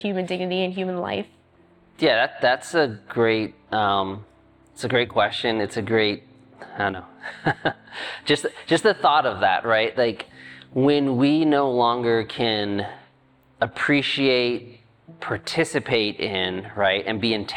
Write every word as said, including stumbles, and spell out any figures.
human dignity and human life? Yeah, that, that's a great, um, it's a great question. It's a great, I don't know, just just the thought of that, right? Like when we no longer can appreciate, participate in, right, and be intentional